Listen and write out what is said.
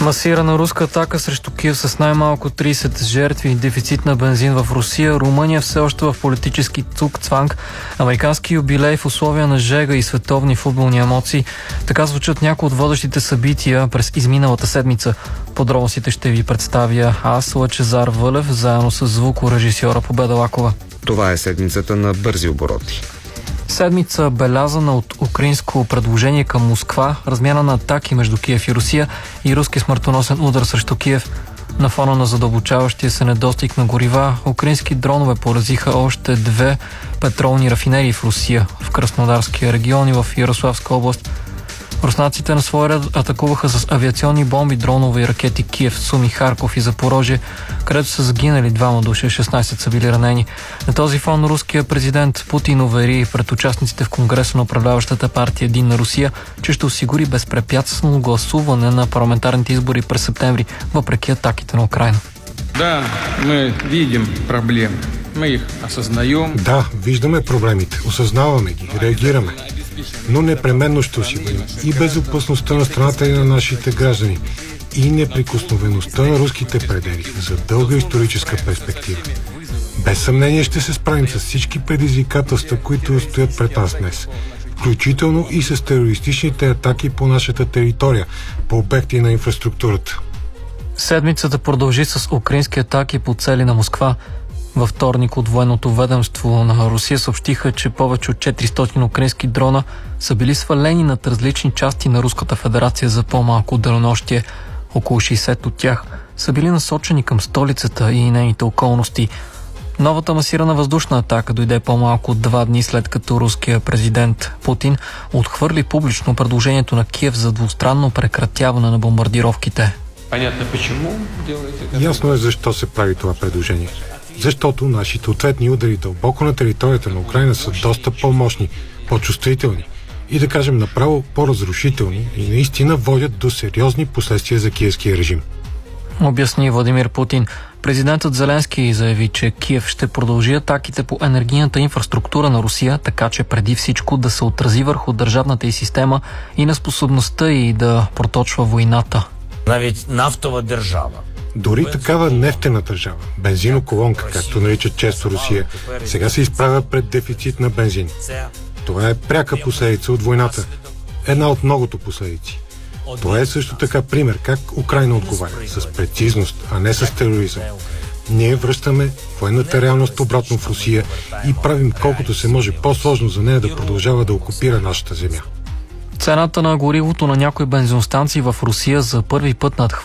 Масирана руска атака срещу Киев с най-малко 30 жертви и дефицит на бензин в Русия. Румъния все още в политически цук-цванг. Американски юбилей в условия на жега и световни футболни емоции. Така звучат някои от водещите събития през изминалата седмица. Подробностите ще ви представя аз, Лъчезар Вълев, заедно с звукорежисьора Победа Лакова. Това е седмицата на бързи обороти. Седмица белязана от украинско предложение към Москва, размяна на атаки между Киев и Русия и руски смъртоносен удар срещу Киев. На фона на задълбочаващия се недостиг на горива, украински дронове поразиха още 2 петролни рафинерии в Русия, в Краснодарския регион и в Ярославска област. Руснаците на своя ред атакуваха с авиационни бомби, дронове и ракети Киев, Суми, Харков и Запорожие, където са загинали 2 души, 16 са били ранени. На този фон руският президент Путин увери пред участниците в Конгреса на управляващата партия Единна Русия, че ще осигури безпрепятствено гласуване на парламентарните избори през септември, въпреки атаките на Украйна. Да, мы видим проблемы. Мы их осознаем. Да, виждаме проблемите, осъзнаваме ги, реагираме. Но непременно ще осигурим и безопасността на страната и на нашите граждани, и неприкосновеността на руските предели за дълга историческа перспектива. Без съмнение ще се справим с всички предизвикателства, които стоят пред нас днес, включително и с терористичните атаки по нашата територия, по обекти на инфраструктурата. Седмицата продължи с украински атаки по цели на Москва. Във вторник от военното ведомство на Русия съобщиха, че повече от 400 украински дрона са били свалени над различни части на Руската федерация за по-малко денонощие. Около 60 от тях са били насочени към столицата и нейните околности. Новата масирана въздушна атака дойде по-малко от 2 дни след като руският президент Путин отхвърли публично предложението на Киев за двустранно прекратяване на бомбардировките. Ясно е защо се прави това предложение. Защото нашите ответни удари дълбоко на територията на Украйна са доста по-мощни, по-чувствителни и, да кажем направо, по-разрушителни и наистина водят до сериозни последствия за киевския режим. Обясни Владимир Путин. Президентът Зеленски заяви, че Киев ще продължи атаките по енергийната инфраструктура на Русия, така че преди всичко да се отрази върху държавната й система и на способността й да проточва войната. Навіть нафтова държава. Дори такава нефтена държава, бензиноколонка, както наричат често Русия, сега се изправя пред дефицит на бензин. Това е пряка последица от войната. Една от многото последици. Това е също така пример как Украйна отговаря с прецизност, а не с тероризъм. Ние връщаме военната реалност обратно в Русия и правим колкото се може по-сложно за нея да продължава да окупира нашата земя. Цената на горивото на някои бензиностанции в Русия за първи път